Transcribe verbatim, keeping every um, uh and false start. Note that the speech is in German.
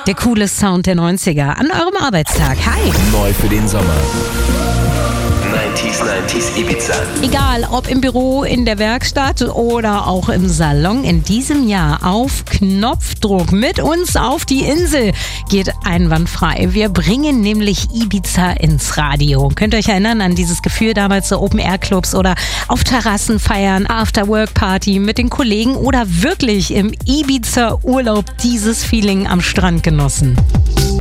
Der coole Sound der neunziger an eurem Arbeitstag. Hi! Neu für den Sommer. neunziger, neunziger Ibiza. Egal, ob im Büro, in der Werkstatt oder auch im Salon, in diesem Jahr auf Knopfdruck mit uns auf die Insel geht einwandfrei. Wir bringen nämlich Ibiza ins Radio. Könnt ihr euch erinnern an dieses Gefühl damals so Open-Air-Clubs oder auf Terrassen feiern, After-Work-Party mit den Kollegen oder wirklich im Ibiza-Urlaub dieses Feeling am Strand genossen?